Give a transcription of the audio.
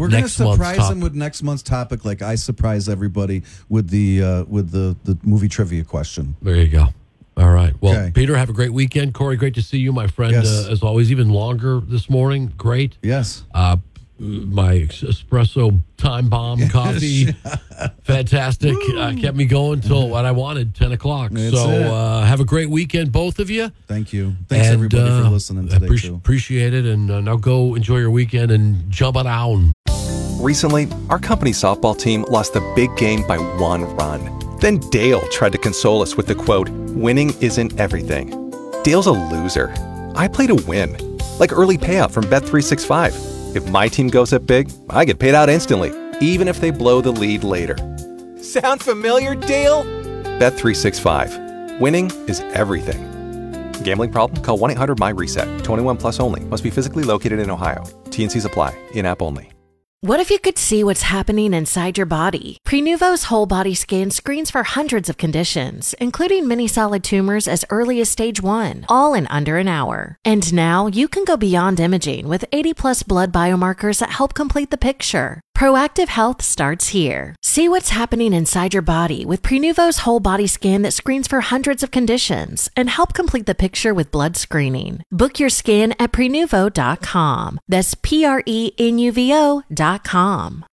We're going to next month's surprise topic. him with next month's topic, like I surprise everybody with the movie trivia question. There you go. All right. Well, Okay. Peter, have a great weekend. Corey, great to see you, my friend. Yes. As always, even longer this morning. Great. Yes. My espresso time bomb coffee, fantastic. Kept me going till what I wanted, 10 o'clock. That's so it. Have a great weekend, both of you. Thank you. Thanks, And, everybody, for listening today, too. Appreciate it. And now go enjoy your weekend and jump it down. Recently, our company softball team lost the big game by 1 run. Then Dale tried to console us with the quote, "Winning isn't everything." Dale's a loser. I play to win. Like early payout from Bet365. If my team goes up big, I get paid out instantly, even if they blow the lead later. Sound familiar, Dale? Bet365. Winning is everything. Gambling problem? Call 1-800-MY-RESET. 21 plus only. Must be physically located in Ohio. T&Cs apply. In-app only. What if you could see what's happening inside your body? Prenuvo's whole body scan screens for hundreds of conditions, including many solid tumors as early as stage 1, all in under an hour. And now you can go beyond imaging with 80+ blood biomarkers that help complete the picture. Proactive health starts here. See what's happening inside your body with Prenuvo's whole body scan that screens for hundreds of conditions and help complete the picture with blood screening. Book your scan at Prenuvo.com. That's Prenuvo.com.